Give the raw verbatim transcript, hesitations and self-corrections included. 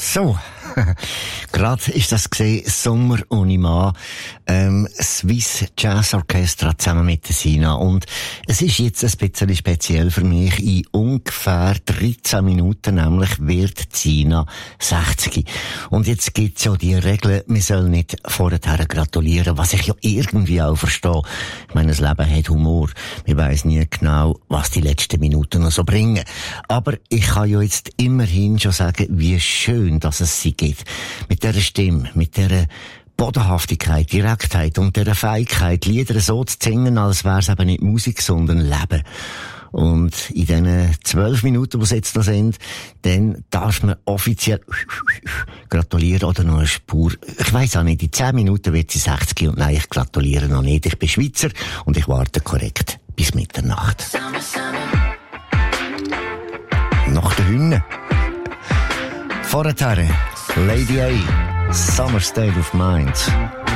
So, gerade ist das gesehen, Sommer ohne Mann, ähm, Swiss Jazz Orchestra zusammen mit der Sina. Und es ist jetzt ein bisschen speziell für mich. In ungefähr dreizehn Minuten nämlich wird Sina sechzig. Und jetzt gibt's ja die Regel, man soll nicht vorher gratulieren, was ich ja irgendwie auch verstehe. Ich meine, das Leben hat Humor. Man weiss nie genau, was die letzten Minuten noch so bringen. Aber ich kann ja jetzt immerhin schon sagen, wie schön, dass es sie gibt. Mit dieser Stimme, mit dieser Bodenhaftigkeit, Direktheit und dieser Fähigkeit, Lieder so zu singen, als wäre es eben nicht Musik, sondern Leben. Und in diesen zwölf Minuten, die es jetzt noch sind, dann darf man offiziell gratulieren oder noch eine Spur. Ich weiss auch nicht, in zehn Minuten wird sie sechzig und nein, ich gratuliere noch nicht. Ich bin Schweizer und ich warte korrekt bis Mitternacht. Nach der Hymne. Vorher Lady A, Summer State of Mind.